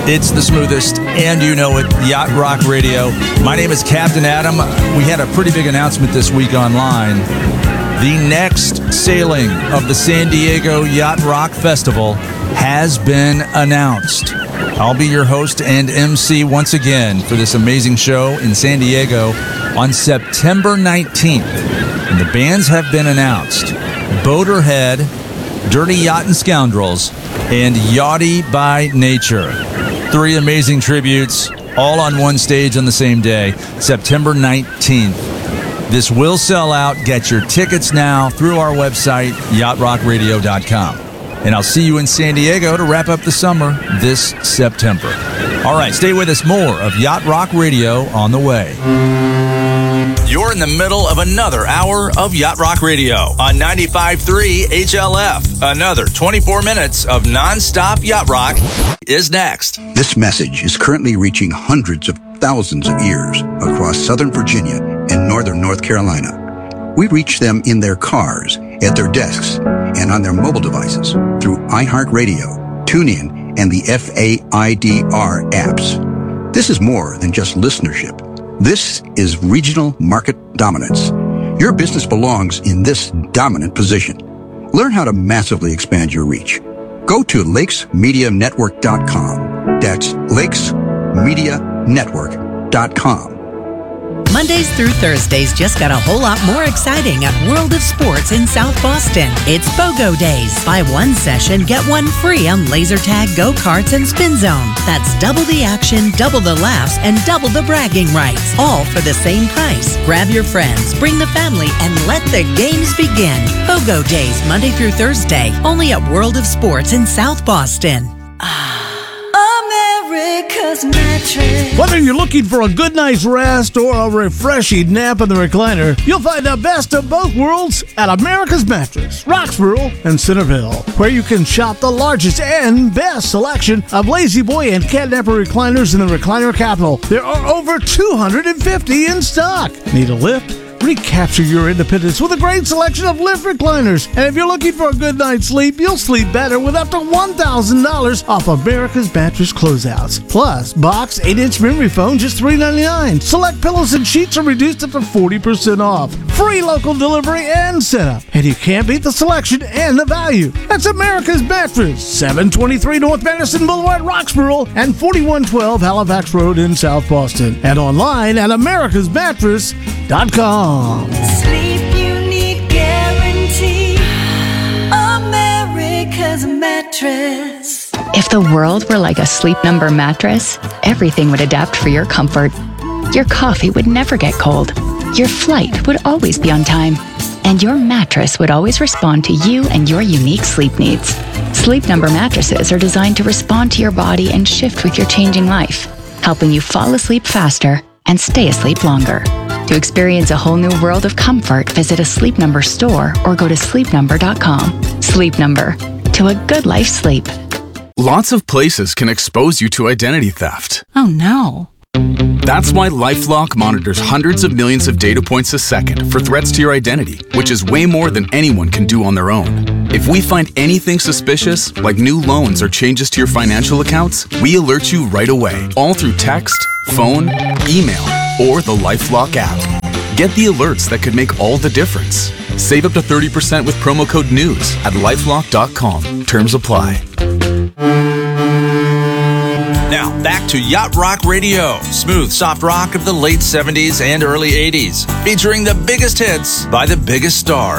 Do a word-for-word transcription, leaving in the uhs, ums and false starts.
It's the smoothest, and you know it, Yacht Rock Radio. My name is Captain Adam. We had a pretty big announcement this week online. The next sailing of the San Diego Yacht Rock Festival has been announced. I'll be your host and M C once again for this amazing show in San Diego on September nineteenth. And the bands have been announced. Boaterhead, Dirty Yacht and Scoundrels, and Yachty by Nature. Three amazing tributes, all on one stage on the same day, September nineteenth. This will sell out. Get your tickets now through our website, yacht rock radio dot com. And I'll see you in San Diego to wrap up the summer this September. All right, stay with us. More of Yacht Rock Radio on the way. You're in the middle of another hour of Yacht Rock Radio on ninety-five point three H L F. Another twenty-four minutes of non-stop Yacht Rock is next. This message is currently reaching hundreds of thousands of ears across Southern Virginia and Northern North Carolina. We reach them in their cars, at their desks, and on their mobile devices through iHeartRadio, TuneIn, and the F A I D R apps. This is more than just listenership. This is regional market dominance. Your business belongs in this dominant position. Learn how to massively expand your reach. Go to lakes media network dot com. That's lakes media network dot com. Mondays through Thursdays just got a whole lot more exciting at World of Sports in South Boston. It's BOGO Days. Buy one session, get one free on laser tag, go-karts, and spin zone. That's double the action, double the laughs, and double the bragging rights. All for the same price. Grab your friends, bring the family, and let the games begin. BOGO Days, Monday through Thursday, only at World of Sports in South Boston. America's Mattress. Whether you're looking for a good night's rest or a refreshing nap in the recliner, you'll find the best of both worlds at America's Mattress, Roxborough and Centerville, where you can shop the largest and best selection of Lazy Boy and Catnapper recliners in the recliner capital. There are over two hundred fifty in stock. Need a lift? Recapture your independence with a great selection of lift recliners. And if you're looking for a good night's sleep, you'll sleep better with up to one thousand dollars off America's Mattress closeouts. Plus, box eight-inch memory foam, just three ninety-nine. Select pillows and sheets are reduced up to forty percent off. Free local delivery and setup. And you can't beat the selection and the value. That's America's Mattress, seven twenty-three North Madison Boulevard, Roxborough, and forty-one twelve Halifax Road in South Boston. And online at americas mattress dot com. Sleep you need guarantee. America's Mattress. If the world were like a Sleep Number mattress, everything would adapt for your comfort. Your coffee would never get cold. Your flight would always be on time. And your mattress would always respond to you and your unique sleep needs. Sleep Number mattresses are designed to respond to your body and shift with your changing life, helping you fall asleep faster and stay asleep longer. To experience a whole new world of comfort, visit a Sleep Number store or go to sleep number dot com. Sleep Number. To a good life sleep. Lots of places can expose you to identity theft. Oh no. That's why LifeLock monitors hundreds of millions of data points a second for threats to your identity, which is way more than anyone can do on their own. If we find anything suspicious, like new loans or changes to your financial accounts, we alert you right away, all through text, phone, email, or the LifeLock app. Get the alerts that could make all the difference. Save up to thirty percent with promo code NEWS at lifelock dot com. Terms apply. Now, back to Yacht Rock Radio, smooth, soft rock of the late seventies and early eighties, featuring the biggest hits by the biggest stars.